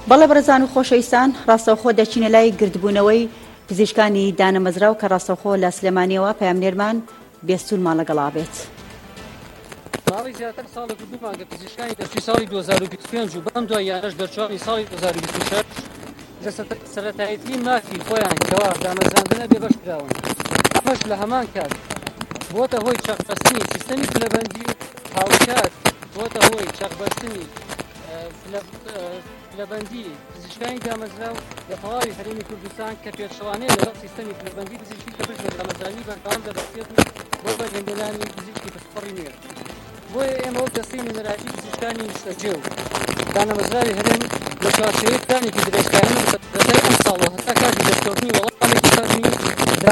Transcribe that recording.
بەڵێ بەڕێزان و خۆشەویستان، ڕاستەوخۆ دەچینە لای گردبوونەوەی پزیشکانی دانەمەزرا و کە ڕاستەوخۆ لە سلێمانیەوە پەیامنێرمان بێستوونمان لەگەڵا بێت. ماوەی زیاتر ساڵێک و دوو مانگە پزیشکانی دەستی ساڵی 2025 و بەم دوای یانەش دەرچوانی ساڵی 2026 لە سەرەتایەتی مافی خۆیان کەوا دامەزراندنە بێبەشکراون. ئەمەش لە هەمان کات بۆتە هۆی چەقبەستنی سیستەمی پلەبەندی و هاوکات بۆتە هۆی چەقبەستنی پلەبەندی پزیشکانی دامەزرا و لە تەواوی هەرێمی کوردستان کە پێچەوانەیە لەگەڵ سیستەمی پلەبەندی پزیشکی کە پشت بە دامەزرانی بەردەوام دەبەستێت و بۆ بەرگەندێنانی پزیشکی پشتپەڕی نوێ. بۆیە ئێمە وەک دەستەی نوێنەراتی پزیشکانی سەرجێ و دانەمەزراوی هەرێم لە چوارچێوەی پلانێکی درێژخایەنە بەسەر ئەم ساڵ و هەتا کاتی دەستکەوتنی وەڵات